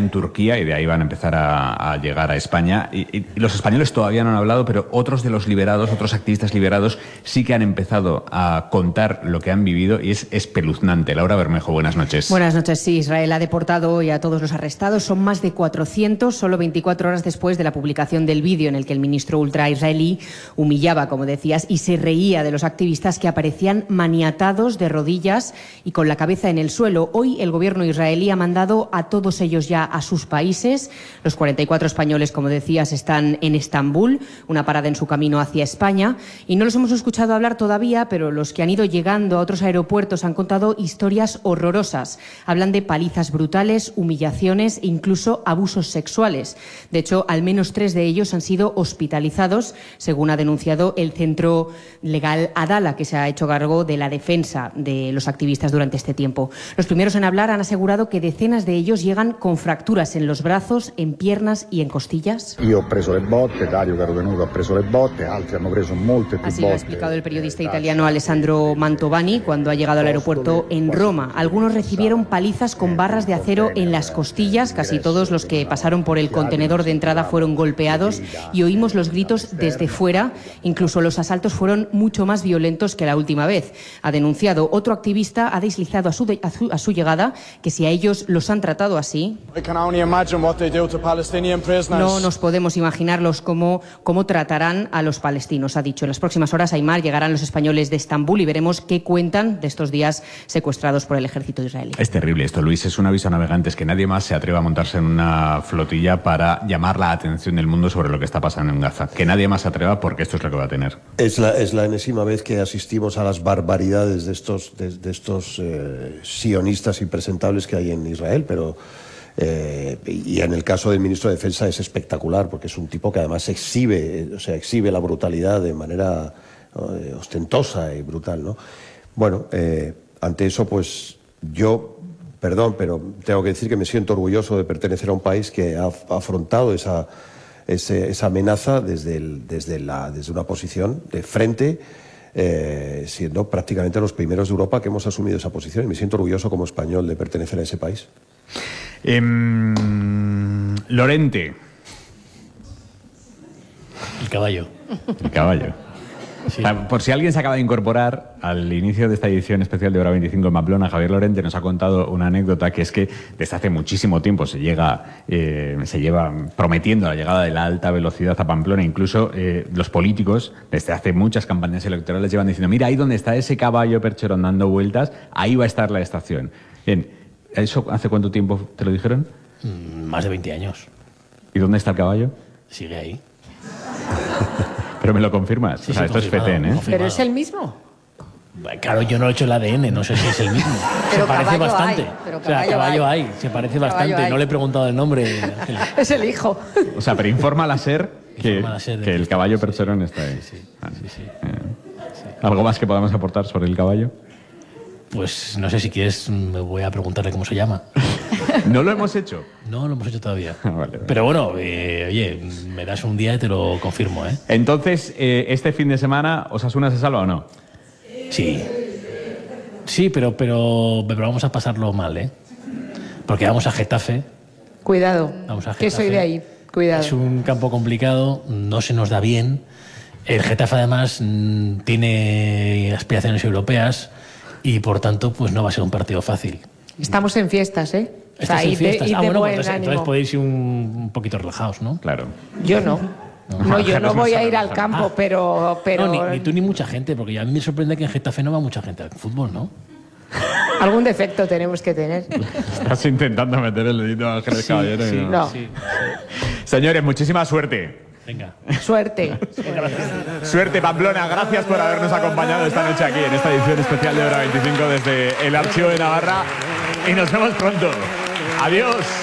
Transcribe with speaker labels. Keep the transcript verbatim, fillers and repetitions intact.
Speaker 1: en Turquía y de ahí van a empezar a, a llegar a España. Y, y los españoles todavía no han hablado, pero otros de los liberados, otros activistas liberados, sí que han empezado a contar lo que han vivido y es espeluznante. Laura Bermejo, buenas noches.
Speaker 2: Buenas noches. Sí, Israel ha deportado hoy a todos los arrestados. Son más de cuatrocientos, solo veinticuatro horas después de la publicación del vídeo en el que el ministro ultra israelí humillaba, como decías, y se reía de los activistas que aparecían maniatados de rodillas y con la cabeza en el suelo. Hoy el gobierno israelí ha mandado a todos ellos ya a sus países. Los cuarenta y cuatro españoles, como decías, están en Estambul, una parada en su camino hacia España. Y no los hemos escuchado hablar todavía, pero los que han ido llegando a otros aeropuertos han contado historias horrorosas. Hablan de palizas brutales, humillaciones e incluso abusos sexuales. De hecho, al menos tres de ellos han sido hospitalizados, según ha denunciado el Centro Legal Adala, que se ha hecho cargo de la defensa de los activistas durante este tiempo. Los primeros en hablar han asegurado que decenas de ellos llegan con fracturas en los brazos, en piernas y en costillas.
Speaker 3: Yo he preso le botte, Dario que ero venuto ha preso le botte, altri hanno preso molte più botte.
Speaker 2: Así lo ha explicado el periodista italiano Alessandro Mantovani cuando ha llegado al aeropuerto en Roma. Algunos recibieron palizas con barras de acero en las costillas. Casi todos los que pasaron por el contenedor de entrada fueron golpeados y oímos los gritos desde fuera. Incluso los asaltos fueron mucho más violentos que la última vez. Ha denunciado otro activista, ha deslizado a su, de, a su, a su llegada que si a ellos los han tratado así, no nos podemos imaginarlos cómo, cómo tratarán a los palestinos, ha dicho. En las próximas horas, Aymar, llegarán los españoles de Estambul y veremos qué cuentan de estos días secuestrados por el ejército israelí.
Speaker 1: Es terrible esto, Luis. Es un aviso a navegantes que nadie más se atreva a montarse en una flotilla para llamar la atención del mundo sobre lo que está pasando en Gaza. Que nadie más se atreva porque esto es lo que va a tener.
Speaker 4: Es la, es la enésima vez que asistimos a las barbaridades de estos, de, de estos eh, sionistas impresentables que hay en Israel, pero eh, y en el caso del ministro de Defensa es espectacular porque es un tipo que además exhibe, o sea, exhibe la brutalidad de manera eh, ostentosa y brutal, ¿no? Bueno, eh, ante eso, pues yo, perdón, pero tengo que decir que me siento orgulloso de pertenecer a un país que ha afrontado esa, ese, esa amenaza desde, el, desde, la, desde una posición de frente, eh, siendo prácticamente los primeros de Europa que hemos asumido esa posición. Y me siento orgulloso como español de pertenecer a ese país.
Speaker 1: Eh, Lorente.
Speaker 5: El caballo.
Speaker 1: El caballo. Sí. Por si alguien se acaba de incorporar, al inicio de esta edición especial de Hora veinticinco en Pamplona, Javier Lorente nos ha contado una anécdota que es que desde hace muchísimo tiempo se llega, eh, se lleva prometiendo la llegada de la alta velocidad a Pamplona. Incluso eh, los políticos, desde hace muchas campañas electorales, llevan diciendo: mira, ahí donde está ese caballo percherón dando vueltas, ahí va a estar la estación. Bien, ¿eso hace cuánto tiempo te lo dijeron?
Speaker 5: Mm, más de veinte años.
Speaker 1: ¿Y dónde está el caballo?
Speaker 5: Sigue ahí.
Speaker 1: Pero me lo confirmas.
Speaker 5: Sí,
Speaker 1: o sea,
Speaker 5: sí,
Speaker 1: esto es F T N, ¿eh?
Speaker 6: ¿Pero es el mismo?
Speaker 5: Claro, yo no he hecho el A D N, no sé si es el mismo.
Speaker 6: Pero
Speaker 5: se parece bastante.
Speaker 6: Hay, pero
Speaker 5: o sea, caballo hay. hay, se parece caballo bastante. Hay. No le he preguntado el nombre.
Speaker 6: Es el hijo.
Speaker 1: O sea, pero informa la SER que,
Speaker 5: informa la SER
Speaker 1: que el caballo percherón está ahí.
Speaker 5: Sí, sí.
Speaker 1: Ah,
Speaker 5: sí, sí.
Speaker 1: Eh. Sí. ¿Algo más que podamos aportar sobre el caballo?
Speaker 5: Pues no sé, si quieres me voy a preguntarle cómo se llama.
Speaker 1: ¿No lo hemos hecho?
Speaker 5: No lo hemos hecho todavía.
Speaker 1: Ah, vale, vale.
Speaker 5: Pero bueno, eh, oye, me das un día y te lo confirmo, ¿eh?
Speaker 1: Entonces, eh, ¿este fin de semana Osasuna se salva o no?
Speaker 5: Sí. Sí, pero, pero, pero vamos a pasarlo mal, ¿eh? Porque vamos a Getafe.
Speaker 6: Cuidado,
Speaker 5: vamos a Getafe.
Speaker 6: Que soy de ahí. Cuidado.
Speaker 5: Es un campo complicado, no se nos da bien. El Getafe, además, tiene aspiraciones europeas y, por tanto, pues no va a ser un partido fácil.
Speaker 6: Estamos en fiestas, ¿eh?
Speaker 5: O sea, en fiestas.
Speaker 6: De,
Speaker 5: ah, bueno,
Speaker 6: pues
Speaker 5: entonces, entonces podéis ir un, un poquito relajados, ¿no?
Speaker 1: Claro.
Speaker 6: Yo no. No, no yo no voy a ir al campo, ah, pero... pero...
Speaker 5: No, ni, ni tú ni mucha gente, porque a mí me sorprende que en Getafe no va mucha gente al fútbol, ¿no?
Speaker 6: Algún defecto tenemos que tener.
Speaker 1: Estás intentando meter el dedito a Ángeles
Speaker 5: sí,
Speaker 1: Caballero.
Speaker 5: Sí,
Speaker 1: no.
Speaker 6: no.
Speaker 5: Sí, sí.
Speaker 1: Señores, muchísima suerte.
Speaker 5: Venga.
Speaker 6: Suerte.
Speaker 1: Suerte, Pamplona. Gracias por habernos acompañado esta noche aquí en esta edición especial de Hora veinticinco desde el Archivo de Navarra. Y nos vemos pronto. Adiós.